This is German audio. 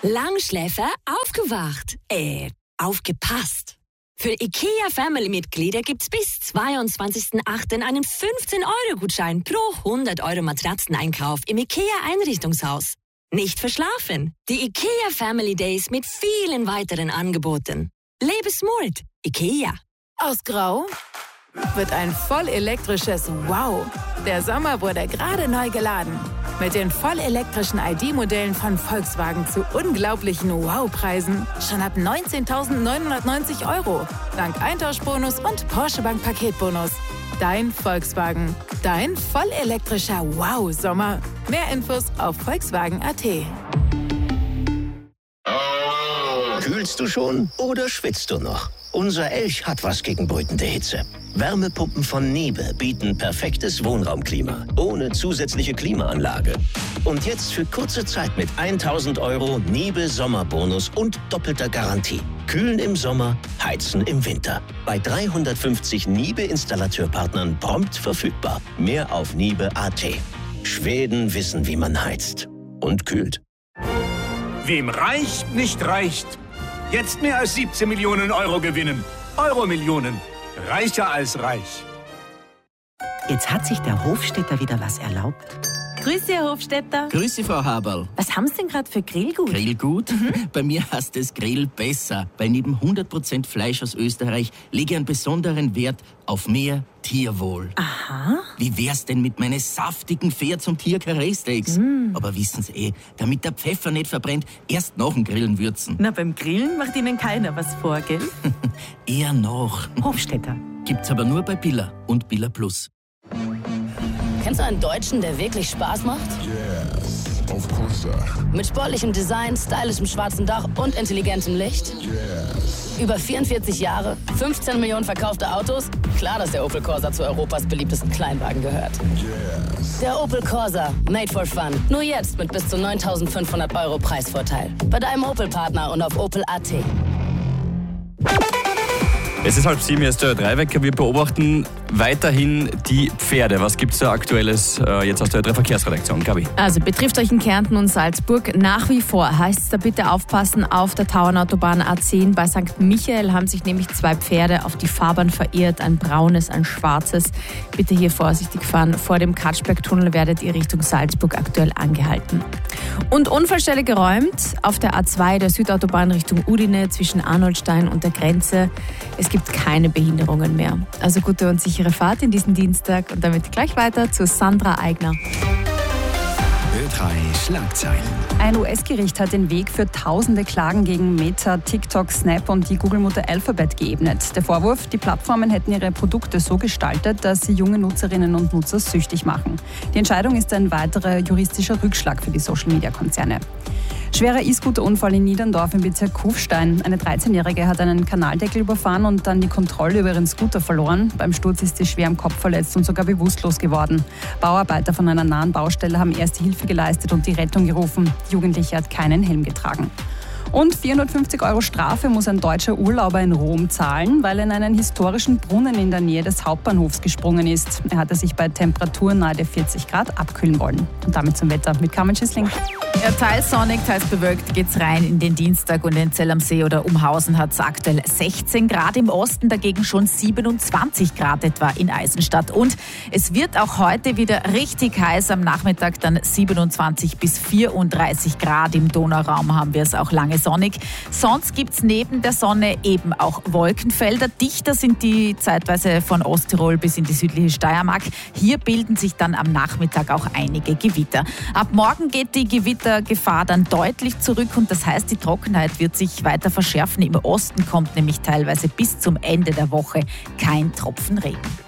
Langschläfer aufgewacht. Aufgepasst. Für IKEA-Family-Mitglieder gibt's bis 22.08. einen 15-Euro-Gutschein pro 100 Euro Matratzeneinkauf im IKEA-Einrichtungshaus. Nicht verschlafen. Die IKEA Family Days mit vielen weiteren Angeboten. Lebe smart. IKEA. Aus Grau wird ein voll elektrisches Wow. Der Sommer wurde gerade neu geladen. Mit den vollelektrischen ID-Modellen von Volkswagen zu unglaublichen Wow-Preisen. Schon ab 19.990 €. Dank Eintauschbonus und Porsche Bank Paketbonus. Dein Volkswagen. Dein vollelektrischer Wow-Sommer. Mehr Infos auf Volkswagen.at. Kühlst du schon oder schwitzt du noch? Unser Elch hat was gegen brütende Hitze. Wärmepumpen von Niebe bieten perfektes Wohnraumklima, ohne zusätzliche Klimaanlage. Und jetzt für kurze Zeit mit 1.000 € Niebe Sommerbonus und doppelter Garantie. Kühlen im Sommer, heizen im Winter. Bei 350 Niebe-Installateurpartnern prompt verfügbar. Mehr auf niebe.at. Schweden wissen, wie man heizt und kühlt. Wem reicht, nicht reicht. Jetzt mehr als 17 Millionen € gewinnen. Euro-Millionen. Reicher als reich. Jetzt hat sich der Hofstädter wieder was erlaubt. Grüß Sie, Herr Hofstädter. Grüß Sie, Frau Haberl. Was haben Sie denn gerade für Grillgut? Grillgut? Bei mir heißt es Grill besser, weil neben 100% Fleisch aus Österreich lege ich einen besonderen Wert auf mehr Tierwohl. Aha. Wie wär's denn mit meinen saftigen Pferds- und Tier-Karree-Steaks? Aber wissen Sie damit der Pfeffer nicht verbrennt, erst nach dem Grillen würzen. Na, beim Grillen macht Ihnen keiner was vor, gell? Eher noch. Hofstädter. Gibt's aber nur bei Billa und Billa Plus. Kennst du einen Deutschen, der wirklich Spaß macht? Yes, of course. Mit sportlichem Design, stylischem schwarzen Dach und intelligentem Licht? Yes. Über 44 Jahre, 15 Millionen verkaufte Autos? Klar, dass der Opel Corsa zu Europas beliebtesten Kleinwagen gehört. Yes. Der Opel Corsa, made for fun. Nur jetzt mit bis zu 9.500 € Preisvorteil. Bei deinem Opel-Partner und auf opel.at. Es ist 6:30, hier ist der Dreiwecker. Wir beobachten weiterhin die Pferde. Was gibt es da Aktuelles jetzt aus der Verkehrsredaktion, Gabi? Also betrifft euch in Kärnten und Salzburg nach wie vor. Heißt es da bitte aufpassen auf der Tauernautobahn A10. Bei St. Michael haben sich nämlich 2 Pferde auf die Fahrbahn verirrt. Ein braunes, ein schwarzes. Bitte hier vorsichtig fahren. Vor dem Katschbergtunnel werdet ihr Richtung Salzburg aktuell angehalten. Und Unfallstelle geräumt auf der A2 der Südautobahn Richtung Udine zwischen Arnoldstein und der Grenze. Es gibt keine Behinderungen mehr. Also gute und sichere Fahrt in diesen Dienstag und damit gleich weiter zu Sandra Eigner. Ö3 Schlagzeilen. Ein US-Gericht hat den Weg für tausende Klagen gegen Meta, TikTok, Snap und die Google-Mutter Alphabet geebnet. Der Vorwurf, die Plattformen hätten ihre Produkte so gestaltet, dass sie junge Nutzerinnen und Nutzer süchtig machen. Die Entscheidung ist ein weiterer juristischer Rückschlag für die Social-Media-Konzerne. Schwerer E-Scooter-Unfall in Niederndorf im Bezirk Kufstein. Eine 13-Jährige hat einen Kanaldeckel überfahren und dann die Kontrolle über ihren Scooter verloren. Beim Sturz ist sie schwer am Kopf verletzt und sogar bewusstlos geworden. Bauarbeiter von einer nahen Baustelle haben erste Hilfe geleistet und die Rettung gerufen. Die Jugendliche hat keinen Helm getragen. Und 450 € Strafe muss ein deutscher Urlauber in Rom zahlen, weil er in einen historischen Brunnen in der Nähe des Hauptbahnhofs gesprungen ist. Er hatte sich bei Temperaturen nahe der 40 Grad abkühlen wollen. Und damit zum Wetter mit Carmen Schissling. Ja, teils sonnig, teils bewölkt geht's rein in den Dienstag und in Zell am See oder Umhausen hat es aktuell 16 Grad, im Osten dagegen schon 27 Grad etwa in Eisenstadt. Und es wird auch heute wieder richtig heiß, am Nachmittag dann 27 bis 34 Grad. Im Donauraum haben wir es auch lange sonnig. Sonst gibt's neben der Sonne eben auch Wolkenfelder. Dichter sind die zeitweise von Osttirol bis in die südliche Steiermark. Hier bilden sich dann am Nachmittag auch einige Gewitter. Ab morgen geht die Gewittergefahr dann deutlich zurück und das heißt, die Trockenheit wird sich weiter verschärfen. Im Osten kommt nämlich teilweise bis zum Ende der Woche kein Tropfen Regen.